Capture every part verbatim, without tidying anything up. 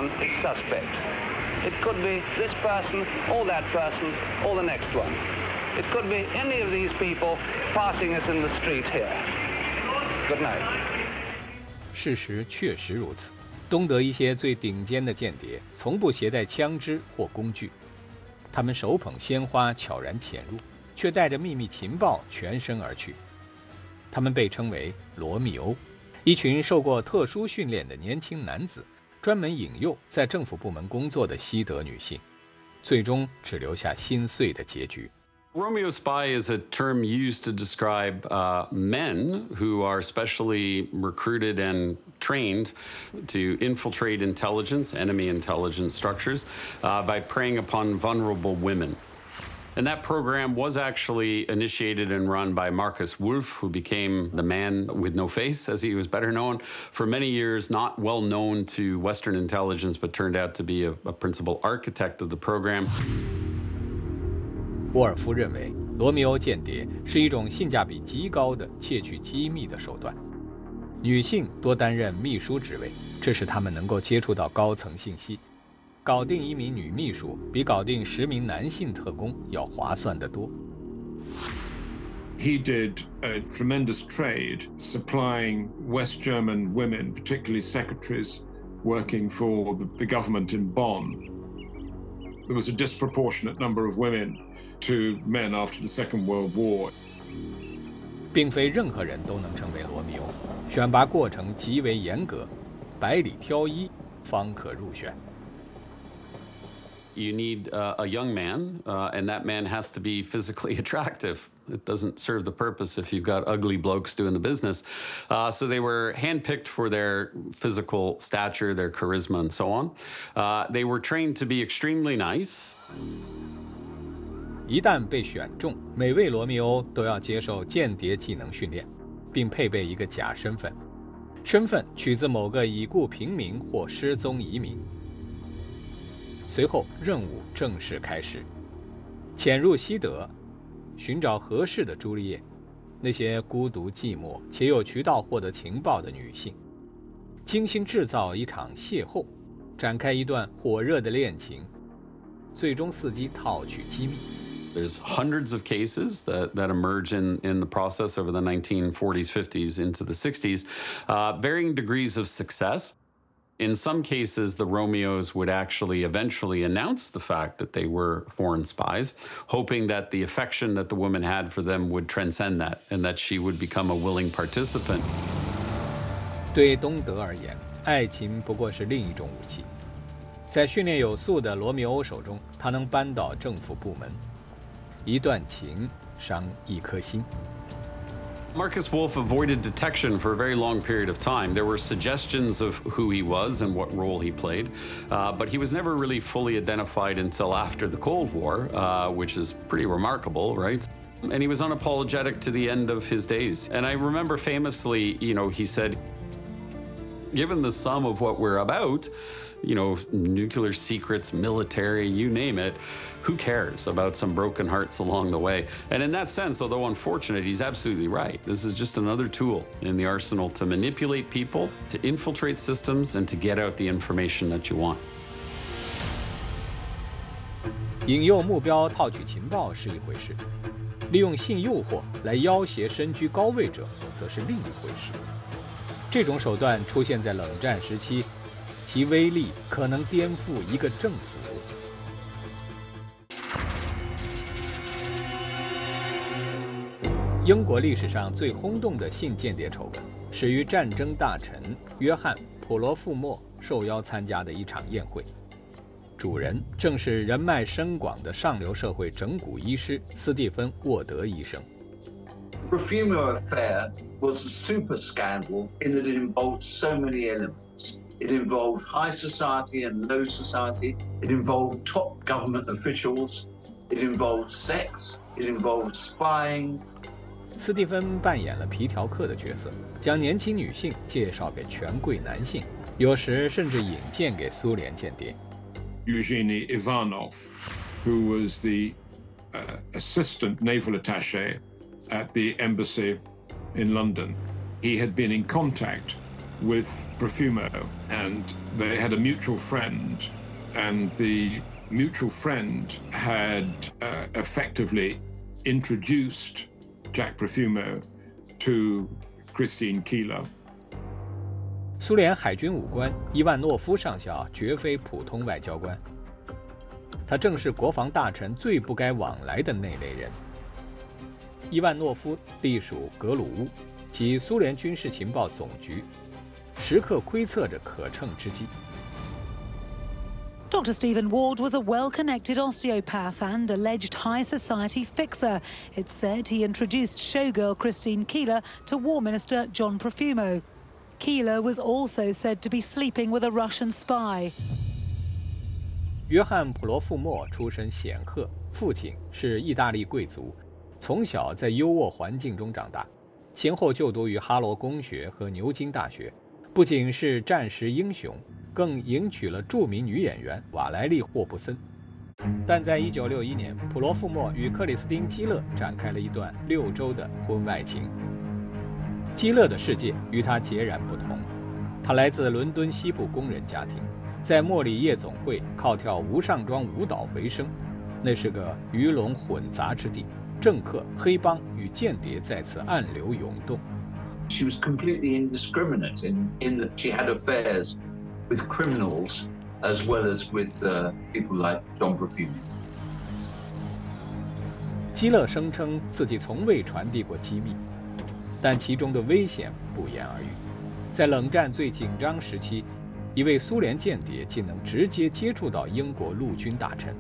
anyone is suspect. It could be this person, or that person, or the next one. It could be any of these people passing us in the street here. Good night. 事实确实如此，东德一些最顶尖的间谍从不携带枪支或工具，他们手捧鲜花悄然潜入，却带着秘密情报全身而去。他们被称为罗密欧，一群受过特殊训练的年轻男子，专门引诱在政府部门工作的西德女性，最终只留下心碎的结局。 Romeo spy is a term used to describe uh, men who are specially recruited and trained to infiltrate intelligence, enemy intelligence structures, uh, by preying upon vulnerable women. And that program was actually initiated and run by Marcus Wolf, who became the man with no face, as he was better known. For many years, not well known to Western intelligence, but turned out to be a, a principal architect of the program. 沃尔夫认为，罗密欧间谍是一种性价比极高的窃取机密的手段。女性多担任秘书职位，这使她们能够接触到高层信息。搞定一名女秘书，比搞定十名男性特工要划算得多。 He did a tremendous trade supplying West German women, particularly secretaries, working for the, the government in Bonn. There was a disproportionate number of women to men after the Second World War. 并非任何人都能成为罗密欧，选拔过程极为严格，百里挑一方可入选。 You need uh, a young man, uh, and that man has to be physically attractive. It doesn't serve the purpose if you've got ugly blokes doing the business. Uh, so they were handpicked for their physical stature, their charisma, and so on. Uh, they were trained to be extremely nice. 一旦被选中，每位罗密欧都要接受间谍技能训练，并配备一个假身份，身份取自某个已故平民或失踪移民。随后任务正式开始，潜入西德，寻找合适的朱丽叶，那些孤独寂寞且有渠道获得情报的女性，精心制造一场邂逅，展开一段火热的恋情，最终伺机套取机密。 There's hundreds of cases that, that emerge in, in the process over the nineteen forties, fifties into the sixties, uh, varying degrees of success. In some cases, the Romeos would actually eventually announce the fact that they were foreign spies, hoping that the affection that the woman had for them would transcend that and that she would become a willing participant. 对东德而言，爱情不过是另一种武器。在训练有素的罗密欧手中，他能扳倒政府部门。一段情伤一颗心。 Marcus Wolf avoided detection for a very long period of time. There were suggestions of who he was and what role he played, uh, but he was never really fully identified until after the Cold War, uh, which is pretty remarkable, right? And he was unapologetic to the end of his days. And I remember famously, you know, he said, given the sum of what we're about, you know, nuclear secrets, military, you name it, who cares about some broken hearts along the way? And in that sense, although unfortunate, he's absolutely right. This is just another tool in the arsenal to manipulate people, to infiltrate systems, and to get out the information that you want. 引诱目标套取情报是一回事，利用性诱惑来要挟身居高位者则是另一回事。这种手段出现在冷战时期，其威力可能颠覆一个政府。英国历史上最轰动的性间谍丑闻，始于战争大臣约翰·普罗富莫受邀参加的一场宴会，主人正是人脉深广的上流社会整蛊医师斯蒂芬·沃德医生。 The Profumo affair was a super scandal in that it involved so many elements. It involved high society and low society. It involved top government officials. It involved sex. It involved spying. 斯蒂芬扮演了皮条客的角色，将年轻女性介绍给权贵男性，有时甚至引荐给苏联间谍。 Eugenie Ivanov, who was the uh, assistant naval attaché at the embassy in London, he had been in contact with Profumo, and they had a mutual friend, and the mutual friend had uh, effectively introduced Jack Profumo to Christine Keeler. 苏联海军武官伊万诺夫上校绝非普通外交官，他正是国防大臣最不该往来的那类人。伊万诺夫隶属格鲁乌及苏联军事情报总局，时刻窥测着可乘之机。 Doctor Stephen Ward was a well-connected osteopath and alleged high society fixer. It's said he introduced showgirl Christine Keeler to War Minister John Profumo. Keeler was also said to be sleeping with a Russian spy. 约翰·普罗富莫出身显赫，父亲是意大利贵族，从小在优渥环境中长大，先后就读于哈罗公学和牛津大学，不仅是战时英雄，更迎娶了著名女演员瓦莱丽·霍布森。但在一九六一年，普罗富莫与克里斯汀·基勒展开了一段六周的婚外情。基勒的世界与他截然不同，他来自伦敦西部工人家庭，在莫里夜总会靠跳无上装舞蹈为生，那是个鱼龙混杂之地，政客、黑帮与间谍在此暗流涌动。 She was completely indiscriminate in, in that she had affairs with criminals as well as with uh, people like John Profumo. 基勒声称自己从未传递过机密，但其中的危险不言而喻。在冷战最紧张时期，一位苏联间谍竟能直接接触到英国陆军大臣。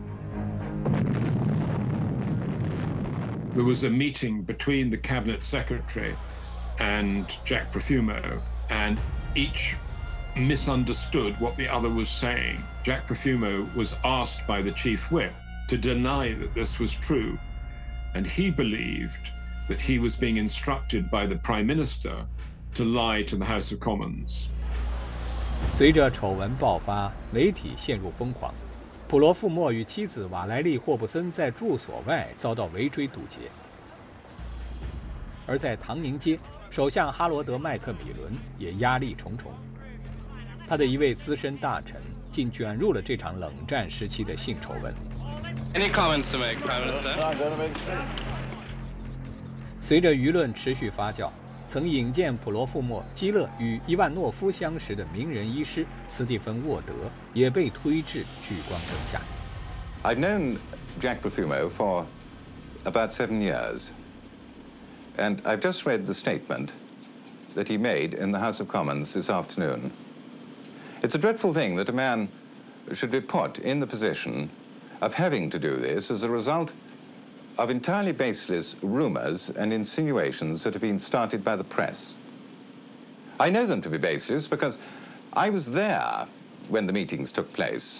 There was a meeting between the cabinet secretary and Jack Profumo, and each misunderstood what the other was saying. Jack Profumo was asked by the chief whip to deny that this was true, and he believed that he was being instructed by the Prime Minister to lie to the House of Commons. 随着丑闻爆发，媒体陷入疯狂。普罗富莫与妻子瓦莱丽·霍布森在住所外遭到围追堵截，而在唐宁街，首相哈罗德·麦克米伦也压力重重。他的一位资深大臣竟卷入了这场冷战时期的性丑闻。 Any comments to make, Prime Minister? 随着舆论持续发酵，曾引荐普罗富莫、基勒与伊万诺夫相识的名人医师斯蒂芬·沃德也被推至聚光灯下。 I've known Jack Profumo for about seven years, and I've just read the statement that he made in the House of Commons this afternoon. It's a dreadful thing that a man should be put in the position of having to do this as a result of entirely baseless rumors and insinuations that have been started by the press. I know them to be baseless because I was there when the meetings took place.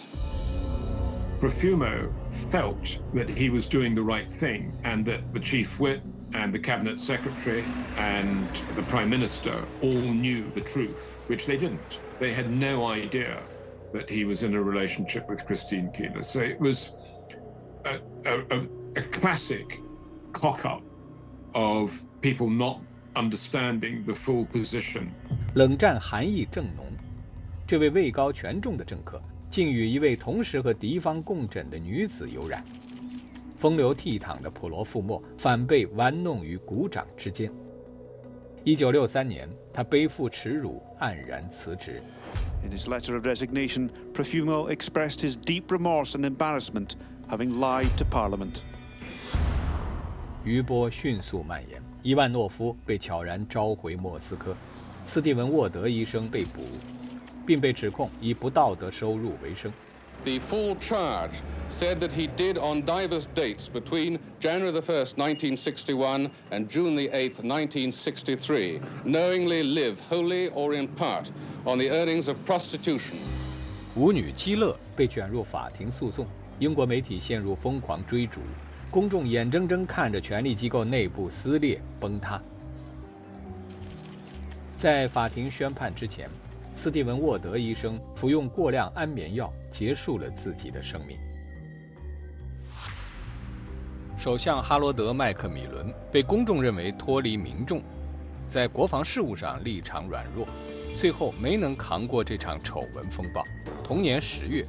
Profumo felt that he was doing the right thing, and that the chief whip and the cabinet secretary and the prime minister all knew the truth, which they didn't. They had no idea that he was in a relationship with Christine Keeler. So it was a, a, a, a classic cock-up of people not understanding the full position. 冷战寒意正浓，这位位高权重的政客竟与一位同时和敌方共枕的女子有染。风流倜傥的普罗富莫反被玩弄于股掌之间。一九六三年，他背负耻辱，黯然辞职。 In his letter of resignation, Profumo expressed his deep remorse and embarrassment, having lied to Parliament. 余波迅速蔓延，伊万诺夫被悄然召回莫斯科，斯蒂文·沃德医生被捕，并被指控以不道德收入为生。 The full charge said that he did on divers dates between January the first, nineteen sixty-one and June the eighth, nineteen sixty-three, knowingly live wholly or in part on the earnings of prostitution. 舞女基勒被卷入法庭诉讼，英国媒体陷入疯狂追逐，公众眼睁睁看着权力机构内部撕裂崩塌。在法庭宣判之前，斯蒂文·沃德医生服用过量安眠药，结束了自己的生命。首相哈罗德·麦克米伦被公众认为脱离民众，在国防事务上立场软弱， 最后没能扛过这场丑闻风暴。同年十月，